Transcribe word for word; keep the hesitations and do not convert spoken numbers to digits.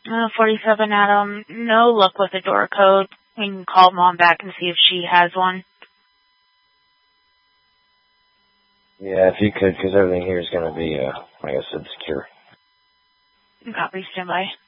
Uh, forty-seven Adam, no luck with the door code. We can call Mom back and see if she has one. Yeah, if you could, because everything here is going to be, uh, like I said, secure. Copy, stand by.